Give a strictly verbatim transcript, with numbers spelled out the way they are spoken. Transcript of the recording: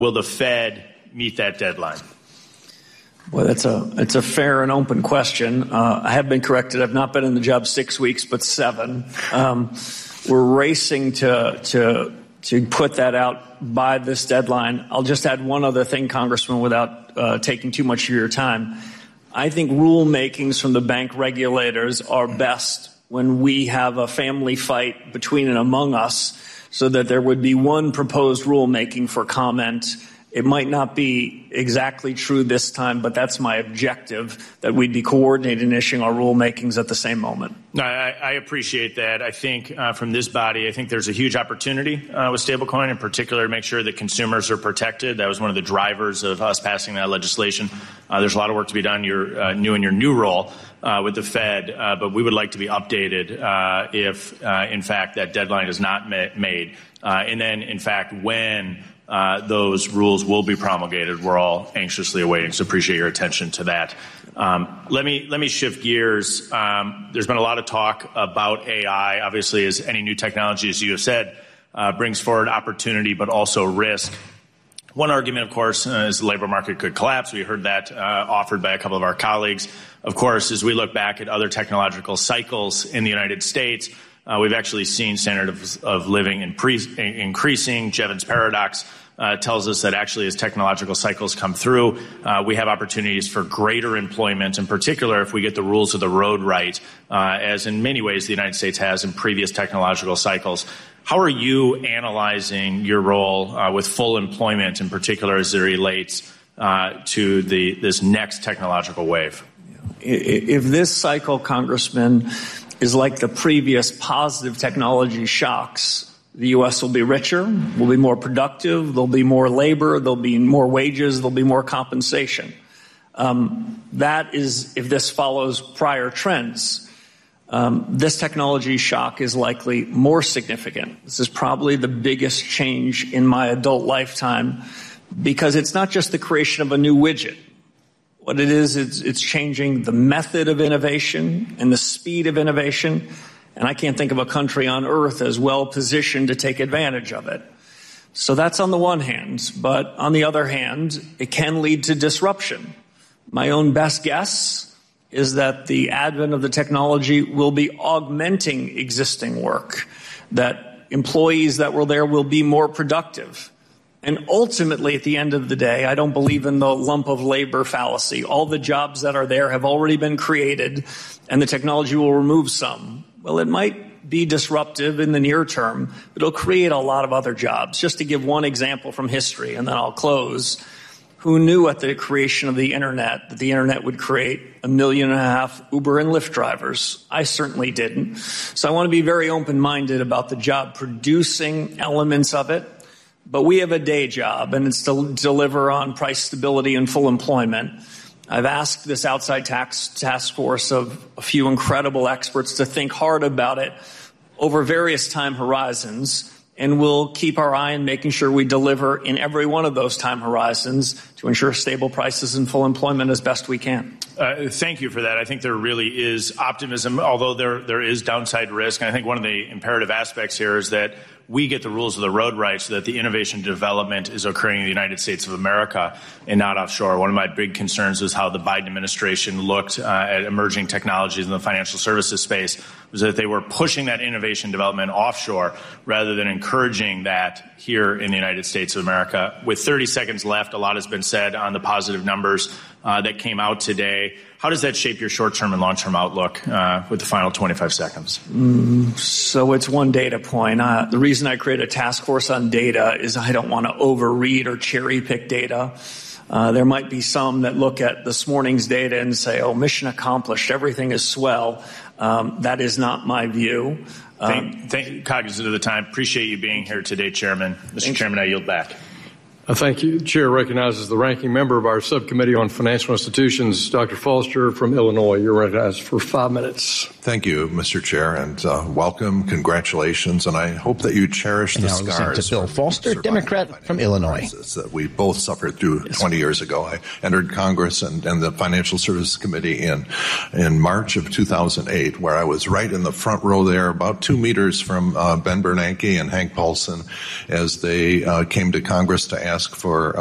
Will the Fed meet that deadline? Well, that's a it's a fair and open question. Uh, I have been corrected. I've not been in the job six weeks, but seven. Um, we're racing to to to put that out by this deadline. I'll just add one other thing, Congressman, without uh, taking too much of your time. I think rulemakings from the bank regulators are best when we have a family fight between and among us, so that there would be one proposed rulemaking for comment. It might not be exactly true this time, but that's my objective, that we'd be coordinated in issuing our rulemakings at the same moment. No, I, I appreciate that. I think uh, from this body, I think there's a huge opportunity uh, with stablecoin, in particular, to make sure that consumers are protected. That was one of the drivers of us passing that legislation. Uh, there's a lot of work to be done. You're uh, new in your new role uh, with the Fed, uh, but we would like to be updated uh, if, uh, in fact, that deadline is not ma- made. Uh, and then, in fact, when Uh, those rules will be promulgated. We're all anxiously awaiting, so appreciate your attention to that. Um, let me let me shift gears. Um, there's been a lot of talk about A I. Obviously, as any new technology, as you have said, uh, brings forward opportunity, but also risk. One argument, of course, uh, is the labor market could collapse. We heard that uh, offered by a couple of our colleagues. Of course, as we look back at other technological cycles in the United States, uh, we've actually seen standard of, of living impre- increasing. Jevons paradox Uh, tells us that actually as technological cycles come through, uh, we have opportunities for greater employment, in particular if we get the rules of the road right, uh, as in many ways the United States has in previous technological cycles. How are you analyzing your role uh, with full employment, in particular as it relates uh, to the this next technological wave? If this cycle, Congressman, is like the previous positive technology shocks, the U S will be richer, will be more productive, there'll be more labor, there'll be more wages, there'll be more compensation. Um, that is, if this follows prior trends, um, this technology shock is likely more significant. This is probably the biggest change in my adult lifetime, because it's not just the creation of a new widget. What it is, it's, it's changing the method of innovation and the speed of innovation. And I can't think of a country on earth as well positioned to take advantage of it. So that's on the one hand. But on the other hand, it can lead to disruption. My own best guess is that the advent of the technology will be augmenting existing work, that employees that were there will be more productive. And ultimately, at the end of the day, I don't believe in the lump of labor fallacy. All the jobs that are there have already been created, and the technology will remove some. Well, it might be disruptive in the near term, but it'll create a lot of other jobs. Just to give one example from history, and then I'll close. Who knew at the creation of the internet that the internet would create a million and a half Uber and Lyft drivers? I certainly didn't. So I want to be very open-minded about the job producing elements of it. But we have a day job, and it's to deliver on price stability and full employment. I've asked this outside tax task force of a few incredible experts to think hard about it over various time horizons, and we'll keep our eye on making sure we deliver in every one of those time horizons to ensure stable prices and full employment as best we can. Uh, thank you for that. I think there really is optimism, although there there is downside risk. And I think one of the imperative aspects here is that we get the rules of the road right so that the innovation and development is occurring in the United States of America and not offshore. One of my big concerns was how the Biden administration looked uh, at emerging technologies in the financial services space, was that they were pushing that innovation development offshore rather than encouraging that here in the United States of America. With thirty seconds left, a lot has been said on the positive numbers uh, that came out today. How does that shape your short-term and long-term outlook uh, with the final twenty-five seconds? Mm, so it's one data point. Uh, the reason I create a task force on data is I don't want to overread or cherry-pick data. Uh, there might be some that look at this morning's data and say, oh, mission accomplished, everything is swell. Um, that is not my view. Um, thank, thank, cognizant of the time, appreciate you being here today, Chairman. Mister Chairman, I yield back. Uh, thank you. The Chair recognizes the ranking member of our subcommittee on financial institutions, Doctor Foster from Illinois. You're recognized for five minutes. Thank you, Mister Chair, and uh, welcome, congratulations, and I hope that you cherish and the now scars. To Bill Foster, Democrat from Illinois. That we both suffered through yes. twenty years ago. I entered Congress and, and the Financial Services Committee in in March of two thousand eight, where I was right in the front row there, about two meters from uh, Ben Bernanke and Hank Paulson, as they uh, came to Congress to ask for